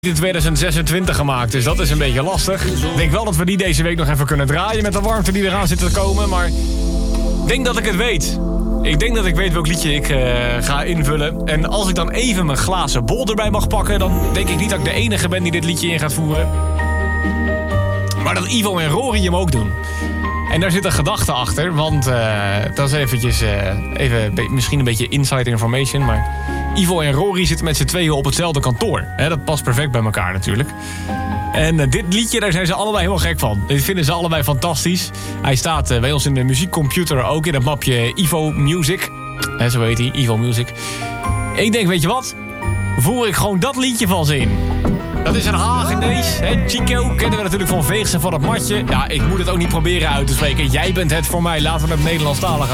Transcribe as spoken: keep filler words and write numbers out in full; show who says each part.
Speaker 1: in tweeduizend zesentwintig gemaakt, dus dat is een beetje lastig. Ik denk wel dat we die deze week nog even kunnen draaien met de warmte die eraan zit te komen, maar ik denk dat ik het weet. Ik denk dat ik weet welk liedje ik uh, ga invullen. En als ik dan even mijn glazen bol erbij mag pakken, dan denk ik niet dat ik de enige ben die dit liedje in gaat voeren. Maar dat Ivo en Rory hem ook doen. En daar zit een gedachte achter, want uh, dat is eventjes, uh, even, be- misschien een beetje inside information, maar Ivo en Rory zitten met z'n tweeën op hetzelfde kantoor. He, dat past perfect bij elkaar natuurlijk. En uh, dit liedje, daar zijn ze allebei helemaal gek van. Dit vinden ze allebei fantastisch. Hij staat uh, bij ons in de muziekcomputer ook in het mapje Ivo Music. He, zo heet hij, Ivo Music. Ik denk, weet je wat? Voer ik gewoon dat liedje van ze in. Dat is een Hagenees, hè? Chico, kennen we natuurlijk van Veegse van het matje. Ja, ik moet het ook niet proberen uit te spreken. Jij bent het voor mij, laten we het Nederlandstalig